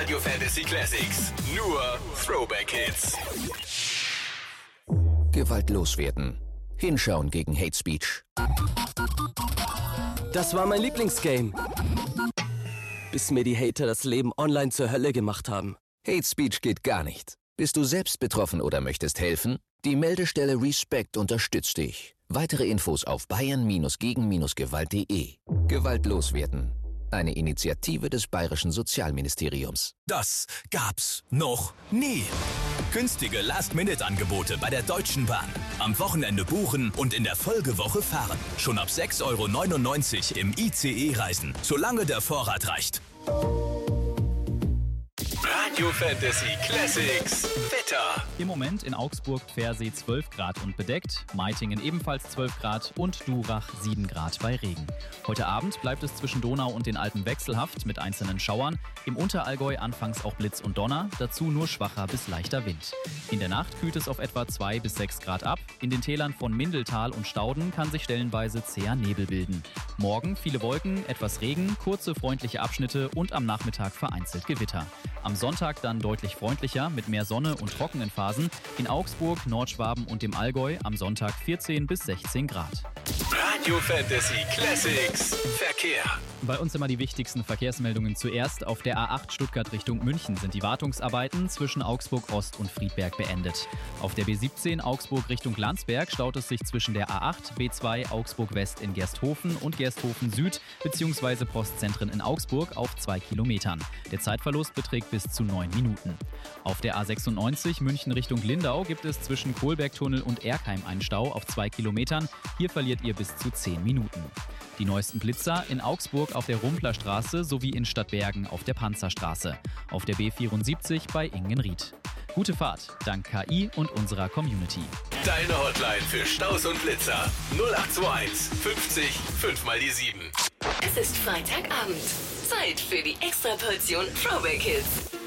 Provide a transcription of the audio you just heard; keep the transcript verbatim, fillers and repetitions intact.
Radio Fantasy Classics. Nur Throwback Hits. Gewaltlos werden. Hinschauen gegen Hate Speech. Das war mein Lieblingsgame. Bis mir die Hater das Leben online zur Hölle gemacht haben. Hate Speech geht gar nicht. Bist du selbst betroffen oder möchtest helfen? Die Meldestelle Respect unterstützt dich. Weitere Infos auf bayern gegen gewalt punkt de. Gewaltlos werden. Eine Initiative des Bayerischen Sozialministeriums. Das gab's noch nie. Günstige Last-Minute-Angebote bei der Deutschen Bahn. Am Wochenende buchen und in der Folgewoche fahren. Schon ab sechs Euro neunundneunzig im I C E-Reisen, solange der Vorrat reicht. Radio Fantasy Classics Wetter. Im Moment in Augsburg Pfersee zwölf Grad und bedeckt, Meitingen ebenfalls zwölf Grad und Durach sieben Grad bei Regen. Heute Abend bleibt es zwischen Donau und den Alpen wechselhaft mit einzelnen Schauern. Im Unterallgäu anfangs auch Blitz und Donner, dazu nur schwacher bis leichter Wind. In der Nacht kühlt es auf etwa zwei bis sechs Grad ab. In den Tälern von Mindeltal und Stauden kann sich stellenweise zäher Nebel bilden. Morgen viele Wolken, etwas Regen, kurze freundliche Abschnitte und am Nachmittag vereinzelt Gewitter. Am Sonntag dann deutlich freundlicher mit mehr Sonne und trockenen Phasen. In Augsburg, Nordschwaben und dem Allgäu am Sonntag vierzehn bis sechzehn Grad. Radio Fantasy Classics Verkehr. Bei uns immer die wichtigsten Verkehrsmeldungen zuerst. Auf der A acht Stuttgart Richtung München sind die Wartungsarbeiten zwischen Augsburg Ost und Friedberg beendet. Auf der B siebzehn Augsburg Richtung Landsberg staut es sich zwischen der A acht, B zwei Augsburg West in Gersthofen und Gersthofen Süd bzw. Postzentren in Augsburg auf zwei Kilometern. Der Zeitverlust beträgt bis zu neun Minuten. Auf der A sechsundneunzig München Richtung Lindau gibt es zwischen Kohlbergtunnel und Erkheim einen Stau auf zwei Kilometern. Hier verliert ihr bis zu zehn Minuten. Die neuesten Blitzer in Augsburg auf der Rumplerstraße sowie in Stadtbergen auf der Panzerstraße. Auf der B vierundsiebzig bei Ingenried. Gute Fahrt, dank K I und unserer Community. Deine Hotline für Staus und Blitzer. null acht zwei eins fünfzig fünf mal die sieben. Es ist Freitagabend. Zeit für die Extraportion Throwback Hits.